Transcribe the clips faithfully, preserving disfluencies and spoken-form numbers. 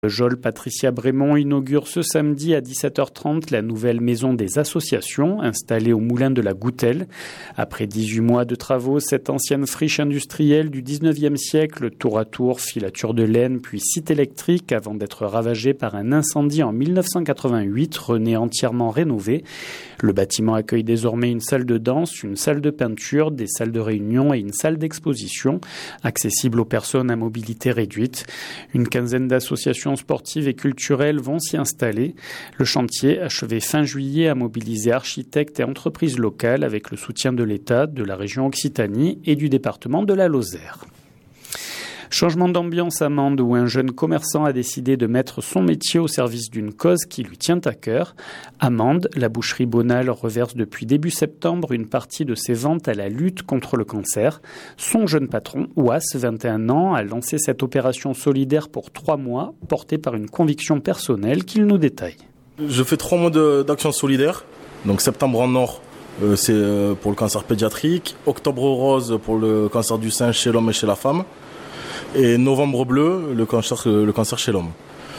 Jol Patricia Brémond inaugure ce samedi à dix-sept heures trente la nouvelle maison des associations installée au moulin de la Goutelle. Après dix-huit mois de travaux, cette ancienne friche industrielle du dix-neuvième siècle, tour à tour, filature de laine puis site électrique avant d'être ravagée par un incendie en mille neuf cent quatre-vingt-huit, renaît entièrement rénové. Le bâtiment accueille désormais une salle de danse, une salle de peinture, des salles de réunion et une salle d'exposition, accessible aux personnes à mobilité réduite. Une quinzaine d'associations sportives et culturelles vont s'y installer. Le chantier, achevé fin juillet, a mobilisé architectes et entreprises locales avec le soutien de l'État, de la région Occitanie et du département de la Lozère. Changement d'ambiance à Mende où un jeune commerçant a décidé de mettre son métier au service d'une cause qui lui tient à cœur. À Mende, la boucherie Bonal reverse depuis début septembre une partie de ses ventes à la lutte contre le cancer. Son jeune patron, Ouas, vingt et un ans, a lancé cette opération solidaire pour trois mois, portée par une conviction personnelle qu'il nous détaille. Je fais trois mois de, d'action solidaire. Donc septembre en or, euh, c'est euh, pour le cancer pédiatrique. Octobre rose pour le cancer du sein chez l'homme et chez la femme. Et novembre bleu, le cancer, le cancer chez l'homme.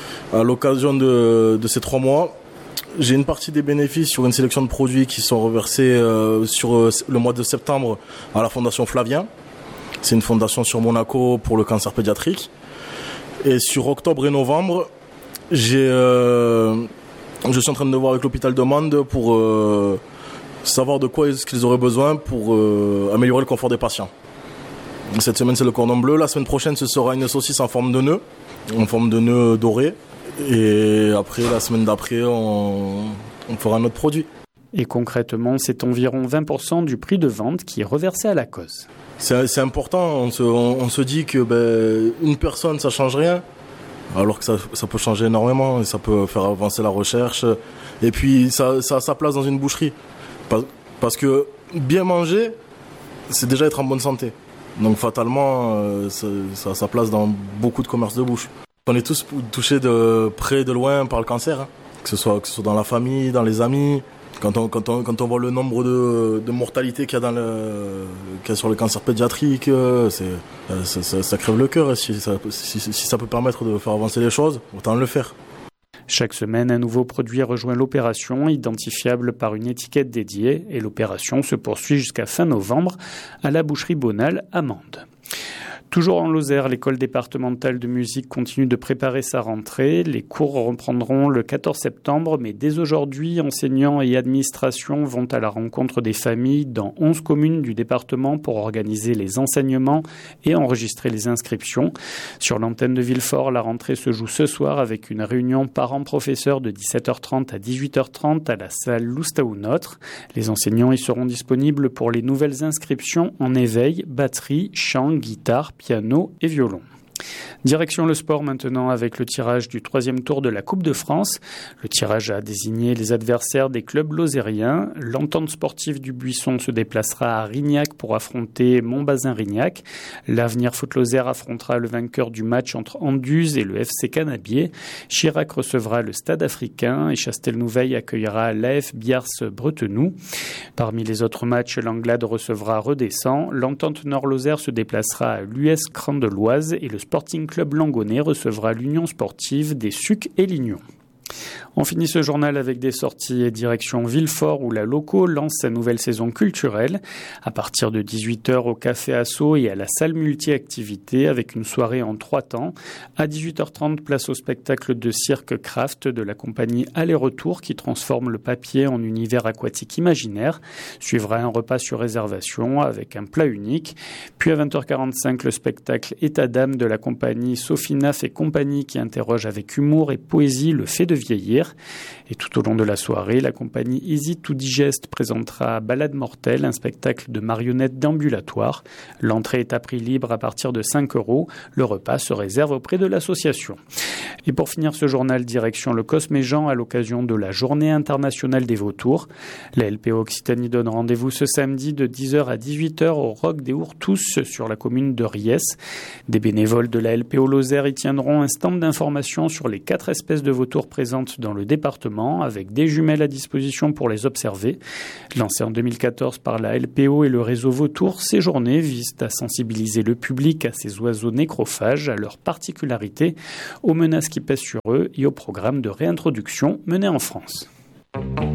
À l'occasion de, de ces trois mois, j'ai une partie des bénéfices sur une sélection de produits qui sont reversés euh, sur euh, le mois de septembre à la Fondation Flavien. C'est une fondation sur Monaco pour le cancer pédiatrique. Et sur octobre et novembre, j'ai, euh, je suis en train de voir avec l'hôpital de Mende pour euh, savoir de quoi est-ce qu'ils auraient besoin pour euh, améliorer le confort des patients. Cette semaine, c'est le cordon bleu. La semaine prochaine, ce sera une saucisse en forme de nœud, en forme de nœud doré. Et après, la semaine d'après, on, on fera un autre produit. Et concrètement, c'est environ vingt pour cent du prix de vente qui est reversé à la cause. C'est, c'est important. On se, on, on se dit que ben, une personne, ça change rien, alors que ça, ça peut changer énormément. Et ça peut faire avancer la recherche. Et puis, ça, ça a sa place dans une boucherie. Parce que bien manger, c'est déjà être en bonne santé. Donc fatalement, euh, ça, ça a sa place dans beaucoup de commerces de bouche. On est tous touchés de près, de loin par le cancer, hein. que ce soit, que ce soit dans la famille, dans les amis. Quand on, quand on, quand on voit le nombre de, de mortalités qu'il y a, dans le, qu'il y a sur le cancer pédiatrique, c'est, ça, ça, ça crève le cœur. Si ça, si, si ça peut permettre de faire avancer les choses, autant le faire. Chaque semaine, un nouveau produit rejoint l'opération, identifiable par une étiquette dédiée, et l'opération se poursuit jusqu'à fin novembre à la boucherie Bonal à Mende. Toujours en Lozère, l'école départementale de musique continue de préparer sa rentrée. Les cours reprendront le quatorze septembre, mais dès aujourd'hui, enseignants et administrations vont à la rencontre des familles dans onze communes du département pour organiser les enseignements et enregistrer les inscriptions. Sur l'antenne de Villefort, la rentrée se joue ce soir avec une réunion parents-professeurs de dix-sept heures trente à dix-huit heures trente à la salle Loustaou-Notre. Les enseignants y seront disponibles pour les nouvelles inscriptions en éveil, batterie, chant, guitare, piano et violon. Direction le sport maintenant avec le tirage du troisième tour de la Coupe de France. Le tirage a désigné les adversaires des clubs lozériens. L'entente sportive du Buisson se déplacera à Rignac pour affronter Montbazin-Rignac. L'Avenir Foot Lozère affrontera le vainqueur du match entre Anduze et le F C Canabier. Chirac recevra le Stade Africain et Chastelnouveil accueillera l'A F Biars-Bretenoux. Parmi les autres matchs, l'Anglade recevra Redescend. L'Entente Nord-Lozère se déplacera à l'U S Cran-de-Loise et le Sporting Club Langonnet recevra l'Union sportive des Sucs et Lignon. On finit ce journal avec des sorties et direction Villefort où la Loco lance sa nouvelle saison culturelle à partir de dix-huit heures au Café Asso et à la salle multi-activités avec une soirée en trois temps. À dix-huit heures trente, place au spectacle de cirque Craft de la compagnie Aller-Retour qui transforme le papier en univers aquatique imaginaire. Suivra un repas sur réservation avec un plat unique. Puis à vingt heures quarante-cinq, le spectacle État d'âme de la compagnie Sophie Naff et compagnie qui interroge avec humour et poésie le fait de vieillir. Et tout au long de la soirée, la compagnie Easy to Digest présentera Balade mortelle, un spectacle de marionnettes d'ambulatoire. L'entrée est à prix libre à partir de cinq euros. Le repas se réserve auprès de l'association. Et pour finir ce journal, direction le Cosméjean à l'occasion de la Journée internationale des vautours. La L P O Occitanie donne rendez-vous ce samedi de dix heures à dix-huit heures au Roc des Ourtous sur la commune de Riès. Des bénévoles de la L P O Lozère y tiendront un stand d'information sur les quatre espèces de vautours présentes dans dans le département avec des jumelles à disposition pour les observer. Lancées en deux mille quatorze par la L P O et le réseau Vautour, ces journées visent à sensibiliser le public à ces oiseaux nécrophages, à leurs particularités, aux menaces qui pèsent sur eux et au programme de réintroduction mené en France.